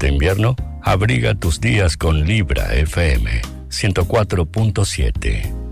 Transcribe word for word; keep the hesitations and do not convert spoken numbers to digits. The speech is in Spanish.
este invierno, abriga tus días con Libra F M ciento cuatro punto siete.